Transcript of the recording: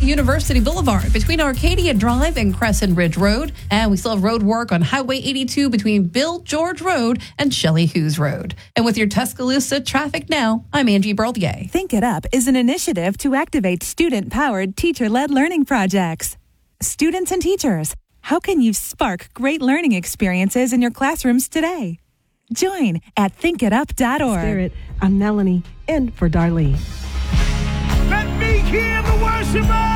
University Boulevard between Arcadia Drive and Crescent Ridge Road. And we still have road work on Highway 82 between Bill George Road and Shelley Hughes Road. And with your Tuscaloosa traffic now, I'm Angie Berthier. Think It Up is an initiative to activate student-powered, teacher-led learning projects. Students and teachers, how can you spark great learning experiences in your classrooms today? Join at thinkitup.org. Spirit, I'm Melanie, in for Darlene. Let me hear the worshiper!